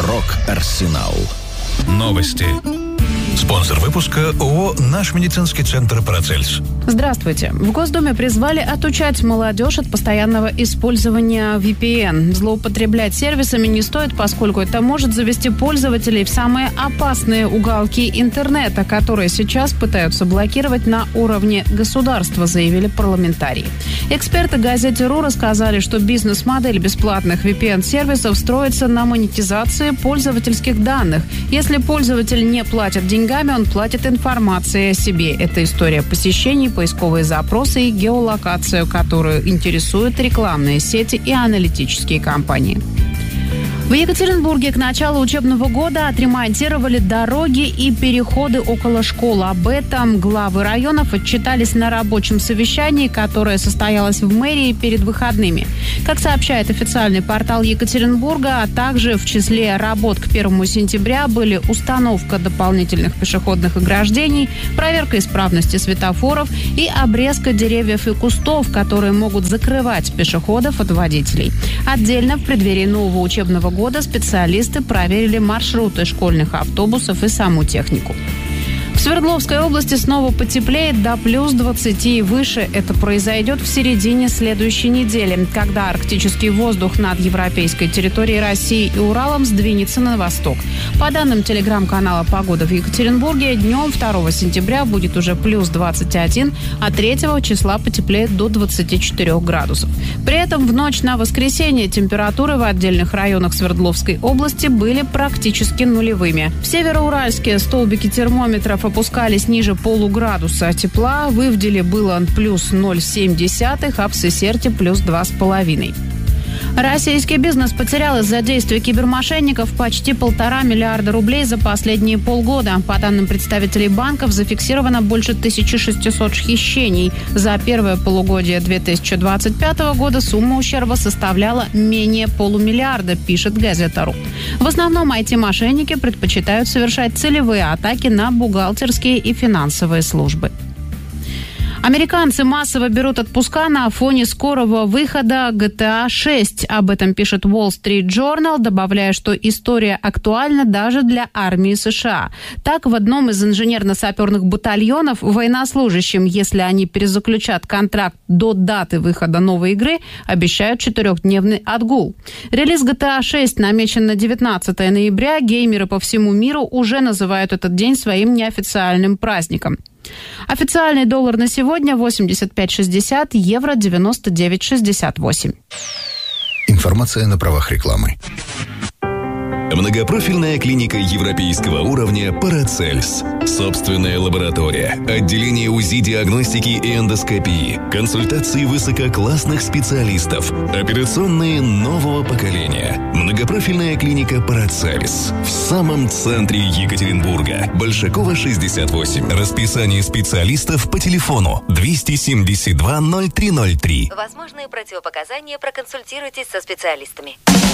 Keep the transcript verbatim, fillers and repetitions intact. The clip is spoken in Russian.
Рок-Арсенал. Новости. Спонсор выпуска ООО «Наш медицинский центр Парацельс». Здравствуйте. В Госдуме призвали отучать молодежь от постоянного использования ви пи эн. Злоупотреблять сервисами не стоит, поскольку это может завести пользователей в самые опасные уголки интернета, которые сейчас пытаются блокировать на уровне государства, заявили парламентарии. Эксперты газете РУ рассказали, что бизнес-модель бесплатных ви пи эн-сервисов строится на монетизации пользовательских данных. Если пользователь не платит деньгами, он платит информацией о себе. Это история посещений, поисковые запросы и геолокацию, которую интересуют рекламные сети и аналитические компании. В Екатеринбурге к началу учебного года отремонтировали дороги и переходы около школ. Об этом главы районов отчитались на рабочем совещании, которое состоялось в мэрии перед выходными. Как сообщает официальный портал Екатеринбурга, а также в числе работ к первому сентября были установка дополнительных пешеходных ограждений, проверка исправности светофоров и обрезка деревьев и кустов, которые могут закрывать пешеходов от водителей. Отдельно в преддверии нового учебного года года специалисты проверили маршруты школьных автобусов и саму технику. В Свердловской области снова потеплеет до плюс двадцати и выше. Это произойдет в середине следующей недели, когда арктический воздух над европейской территорией России и Уралом сдвинется на восток. По данным телеграм-канала «Погода в Екатеринбурге», днем второго сентября будет уже плюс двадцать один, а третьего числа потеплеет до двадцати четырёх градусов. При этом в ночь на воскресенье температуры в отдельных районах Свердловской области были практически нулевыми. В Североуральске столбики термометров опускались ниже полуградуса тепла, в Ивделе было плюс ноль целых семь десятых, а в Сысерте плюс два с половиной. Российский бизнес потерял из-за действий кибермошенников почти полтора миллиарда рублей за последние полгода. По данным представителей банков, зафиксировано больше тысячи шестисот хищений. За первое полугодие две тысячи двадцать пятого года сумма ущерба составляла менее полумиллиарда, пишет газета РУ. В основном ай ти-мошенники предпочитают совершать целевые атаки на бухгалтерские и финансовые службы. Американцы массово берут отпуска на фоне скорого выхода джи ти эй шесть. Об этом пишет Wall Street Journal, добавляя, что история актуальна даже для армии США. Так, в одном из инженерно-саперных батальонов военнослужащим, если они перезаключат контракт до даты выхода новой игры, обещают четырехдневный отгул. Релиз джи ти эй шесть намечен на девятнадцатое ноября. Геймеры по всему миру уже называют этот день своим неофициальным праздником. Официальный доллар на сегодня восемьдесят пять шестьдесят, евро девяносто девять шестьдесят восемь. Информация на правах рекламы. Многопрофильная клиника европейского уровня «Парацельс». Собственная лаборатория, отделение УЗИ-диагностики и эндоскопии, консультации высококлассных специалистов, операционные нового поколения. Многопрофильная клиника «Парацельс» в самом центре Екатеринбурга. Большакова, шестьдесят восемь. Расписание специалистов по телефону двести семьдесят два ноль три ноль три. Возможные противопоказания, проконсультируйтесь со специалистами.